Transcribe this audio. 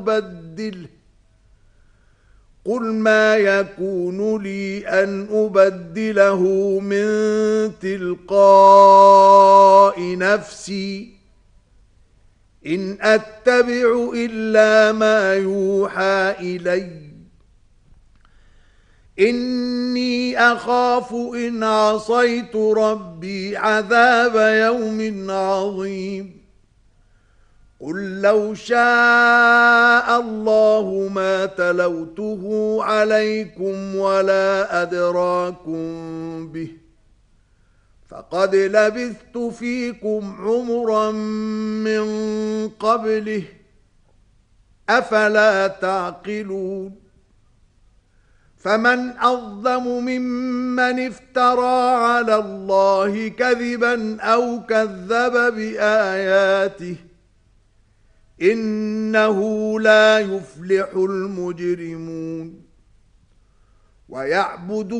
أبدله قل ما يكون لي أن أبدله من تلقاء نفسي إن أتبع إلا ما يوحى إلي إني أخاف إن عصيت ربي عذاب يوم عظيم قل لو شاء الله ما تلوته عليكم ولا أدراكم به فقد لبثت فيكم عمرا من قبله أفلا تعقلون فمن أظلم ممن افترى على الله كذبا أو كذب بآياته إنه لا يفلح المجرمون ويعبدون